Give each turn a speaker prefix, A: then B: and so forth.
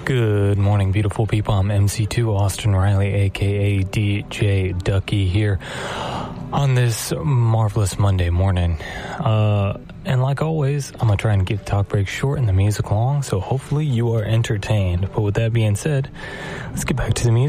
A: Good morning, beautiful people. I'm MC2 Austin Riley, aka DJ Ducky, here on this marvelous Monday morning. And like always, I'm going to try and keep the talk break short and the music long, so hopefully you are entertained. But with that being said, let's get back to the music.